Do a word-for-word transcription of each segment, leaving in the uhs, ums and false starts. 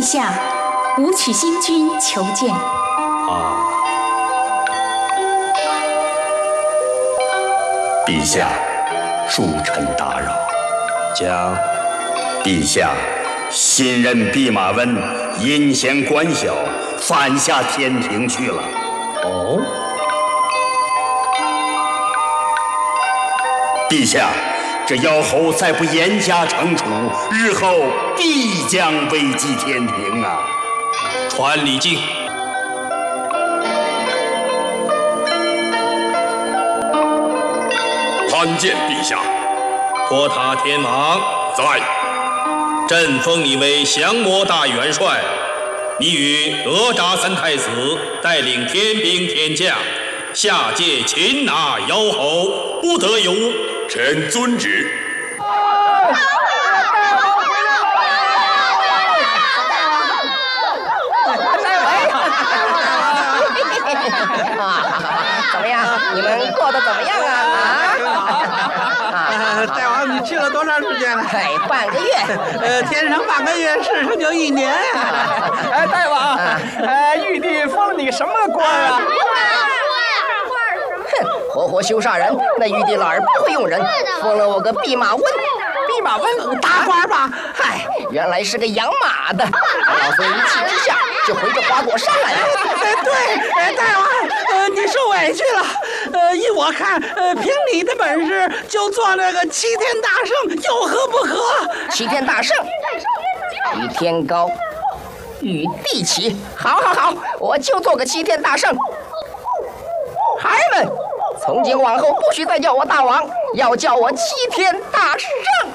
下，武曲星君求见。 啊，陛下，恕臣打扰。 讲， 陛下，新任弼马温阴险官小，犯下天庭去了。 哦， 陛下，这妖猴再不严加惩处，日后必将危及天庭啊！ 传礼敬。 参见陛下。 托塔天王在。 朕封你为降魔大元帅，你与哪吒三太子带领天兵天将下界擒拿妖猴，不得有误。 臣遵旨。 怎么样？你们过得怎么样啊？ 啊！大王，你去了多长时间了？ 哎，半个月。 呃，天上半个月，世上就一年啊！ 哎，大王，呃，玉帝封你什么官啊？ 哼，活活羞煞人！那玉帝老儿不会用人，封了我个弼马温。 弼马温大官吧？嗨， 原来是个养马的。老孙一气之下就回这花果山来了。 哎，对，哎，大王，呃，你受委屈了。呃，依我看，呃，凭你的本事，就做那个齐天大圣，有何不可？ 齐天大圣，与天高，与地齐。好，好，好，我就做个齐天大圣。孩儿们，从今往后不许再叫我大王，要叫我齐天大圣。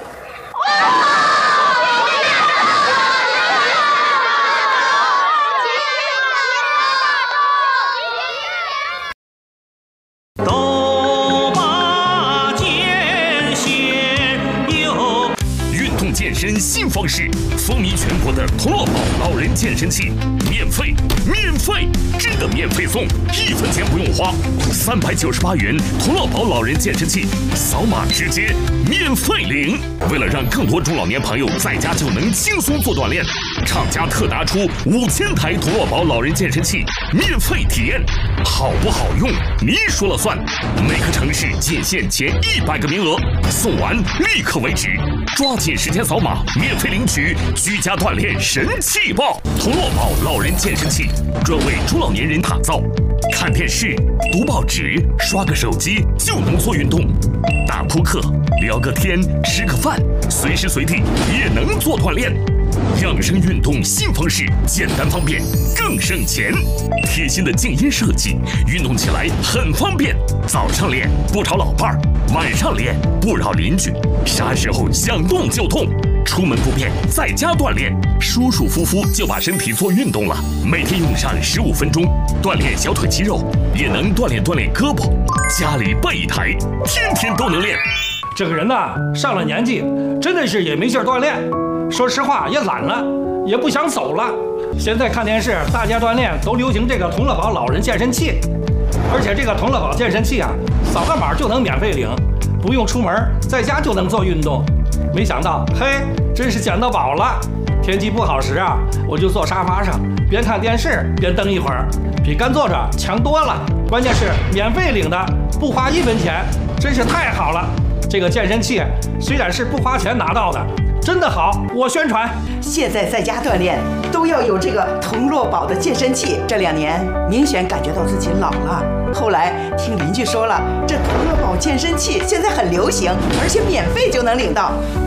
斗马剑仙有运动健身新方式，风靡全国的童乐宝老人健身器，免费，免费，真的免费送，一分钱不用花，三百九十八元童乐宝老人健身器，扫码直接免费领。为了让更多中老年朋友在家就能轻松做锻炼，厂家特拿出五千台童乐宝老人健身器免费体验，好不好用你说了算。每个城市仅限前一百个名额，送完立刻为止，抓紧时间扫码免费领取居家锻炼神器报。童乐宝老人健身器专为中老年人打造，看电视、读报纸、刷个手机就能做运动，打扑克、聊个天、吃个饭，随时随地也能做锻炼。养生运动新方式，简单方便，更省钱。贴心的静音设计，运动起来很方便。早上练不吵老伴儿，晚上练不扰邻居，啥时候想动就动。出门不便，在家锻炼，舒舒服服就把身体做运动了。每天用上十五分钟，锻炼小腿肌肉，也能锻炼锻炼胳膊。家里备一台，天天都能练。 这个人呐，上了年纪，真的是也没劲儿锻炼。说实话，也懒了，也不想走了。现在看电视，大家锻炼都流行这个童乐宝老人健身器，而且这个童乐宝健身器啊，扫个码就能免费领，不用出门，在家就能做运动。没想到，嘿，真是捡到宝了！天气不好时啊，我就坐沙发上，边看电视边蹬一会儿，比干坐着强多了。关键是免费领的，不花一分钱，真是太好了。这个健身器虽然是不花钱拿到的，真的好，我宣传。 现在在家锻炼都要有这个童乐宝的健身器。这两年明显感觉到自己老了，后来听邻居说了，这童乐宝健身器现在很流行，而且免费就能领到。